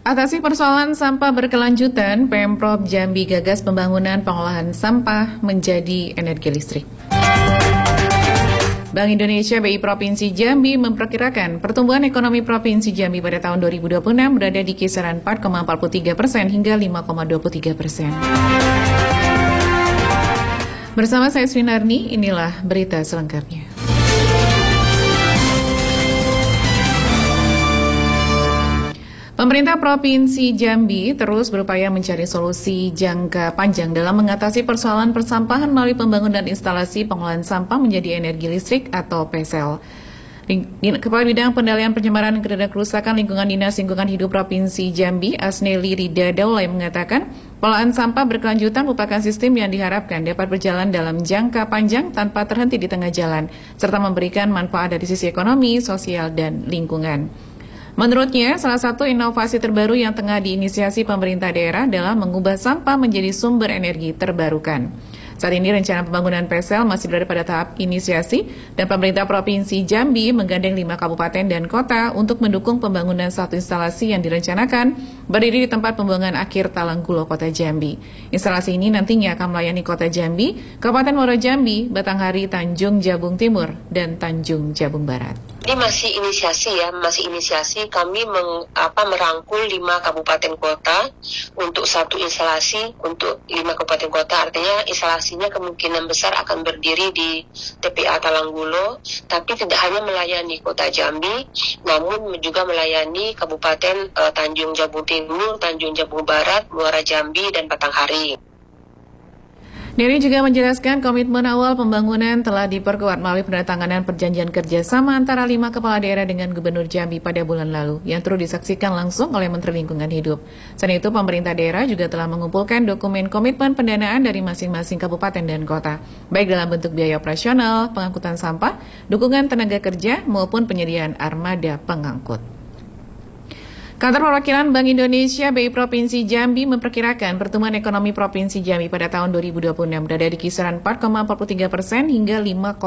Atasi persoalan sampah berkelanjutan, Pemprov Jambi gagas pembangunan pengolahan sampah menjadi energi listrik. Bank Indonesia BI Provinsi Jambi memperkirakan pertumbuhan ekonomi Provinsi Jambi pada tahun 2026 berada di kisaran 4,43% hingga 5,23%. Bersama saya Swinarni, inilah berita selengkapnya. Pemerintah Provinsi Jambi terus berupaya mencari solusi jangka panjang dalam mengatasi persoalan persampahan melalui pembangunan instalasi pengolahan sampah menjadi energi listrik atau PSL. Kepala Bidang Pengendalian Pencemaran dan Kerusakan Lingkungan Dinas Lingkungan Hidup Provinsi Jambi, Asneli Rida Daulay mengatakan, pengolahan sampah berkelanjutan merupakan sistem yang diharapkan dapat berjalan dalam jangka panjang tanpa terhenti di tengah jalan, serta memberikan manfaat dari sisi ekonomi, sosial, dan lingkungan. Menurutnya, salah satu inovasi terbaru yang tengah diinisiasi pemerintah daerah adalah mengubah sampah menjadi sumber energi terbarukan. Saat ini rencana pembangunan PSL masih berada pada tahap inisiasi dan pemerintah Provinsi Jambi menggandeng 5 kabupaten dan kota untuk mendukung pembangunan satu instalasi yang direncanakan berdiri di tempat pembuangan akhir Talanggulo, Kota Jambi. Instalasi ini nantinya akan melayani Kota Jambi, Kabupaten Muaro Jambi, Batanghari, Tanjung Jabung Timur, dan Tanjung Jabung Barat. Ini masih inisiasi kami merangkul 5 kabupaten kota untuk satu instalasi untuk 5 kabupaten kota, artinya instalasinya kemungkinan besar akan berdiri di TPA Talanggulo, tapi tidak hanya melayani Kota Jambi, namun juga melayani Kabupaten Tanjung Jabung Timur, Tanjung Jabung Barat, Muara Jambi, dan Batanghari. Neri juga menjelaskan komitmen awal pembangunan telah diperkuat melalui penandatanganan perjanjian kerjasama antara 5 kepala daerah dengan Gubernur Jambi pada bulan lalu, yang turut disaksikan langsung oleh Menteri Lingkungan Hidup. Selain itu, pemerintah daerah juga telah mengumpulkan dokumen komitmen pendanaan dari masing-masing kabupaten dan kota, baik dalam bentuk biaya operasional, pengangkutan sampah, dukungan tenaga kerja, maupun penyediaan armada pengangkut. Kantor Perwakilan Bank Indonesia BI Provinsi Jambi memperkirakan pertumbuhan ekonomi Provinsi Jambi pada tahun 2026 berada di kisaran 4,43% hingga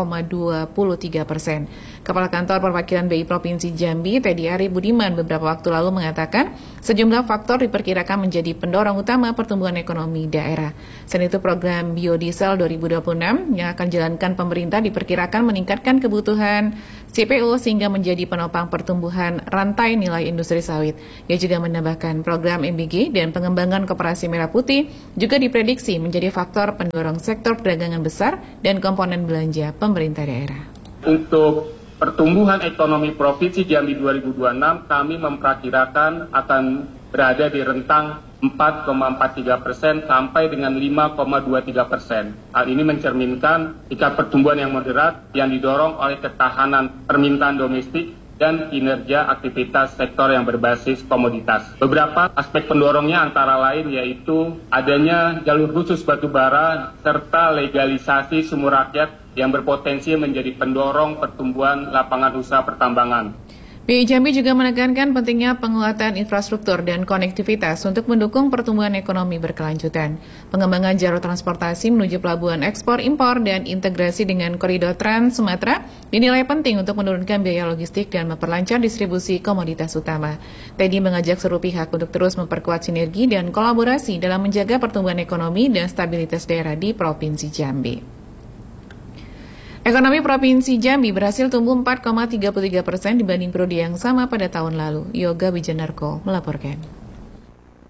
5,23%. Kepala Kantor Perwakilan BI Provinsi Jambi, Teddy Ari Budiman, beberapa waktu lalu mengatakan sejumlah faktor diperkirakan menjadi pendorong utama pertumbuhan ekonomi daerah. Selain itu, program Biodiesel 2026 yang akan dijalankan pemerintah diperkirakan meningkatkan kebutuhan CPO sehingga menjadi penopang pertumbuhan rantai nilai industri sawit. Ia juga menambahkan program MBG dan pengembangan koperasi merah putih juga diprediksi menjadi faktor pendorong sektor perdagangan besar dan komponen belanja pemerintah daerah. Untuk pertumbuhan ekonomi Provinsi Jambi 2026 kami memperkirakan akan berada di rentang 4,43% sampai dengan 5,23%. Hal ini mencerminkan tingkat pertumbuhan yang moderat yang didorong oleh ketahanan permintaan domestik dan kinerja aktivitas sektor yang berbasis komoditas. Beberapa aspek pendorongnya antara lain yaitu adanya jalur khusus batubara serta legalisasi sumur rakyat yang berpotensi menjadi pendorong pertumbuhan lapangan usaha pertambangan. BI Jambi juga menekankan pentingnya penguatan infrastruktur dan konektivitas untuk mendukung pertumbuhan ekonomi berkelanjutan. Pengembangan jalur transportasi menuju pelabuhan ekspor-impor dan integrasi dengan koridor Trans Sumatera dinilai penting untuk menurunkan biaya logistik dan memperlancar distribusi komoditas utama. Teddy mengajak seluruh pihak untuk terus memperkuat sinergi dan kolaborasi dalam menjaga pertumbuhan ekonomi dan stabilitas daerah di Provinsi Jambi. Ekonomi Provinsi Jambi berhasil tumbuh 4,33% dibanding periode yang sama pada tahun lalu. Yoga Wijanarko melaporkan.